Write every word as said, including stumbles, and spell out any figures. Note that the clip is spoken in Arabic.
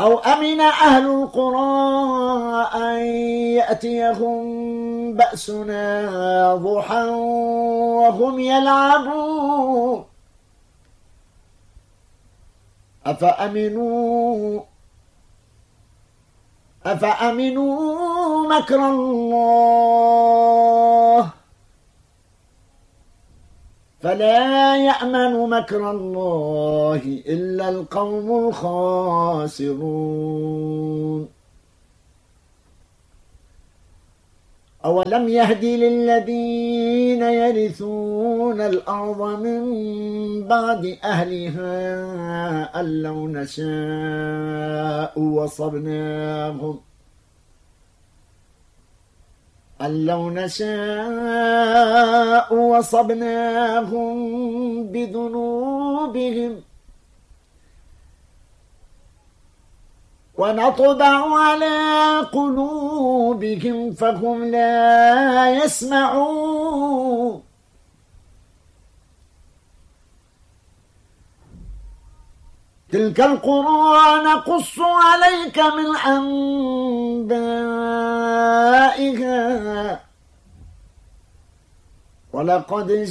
أو أمن أهل القرى أن يأتيهم بأسنا ضحى وهم يلعبون أفأمنوا أفأمنوا مكر الله فلا يأمن مكر الله إلا القوم الخاسرون أولم يهد للذين يرثون الأرض من بعد أهلها أن لو نشاء وصبناهم أن لو نشاء وصبناهم بذنوبهم ونطبع على قلوبهم فهم لا يسمعون تلك القرى نقص عليك من أنبائها ولقد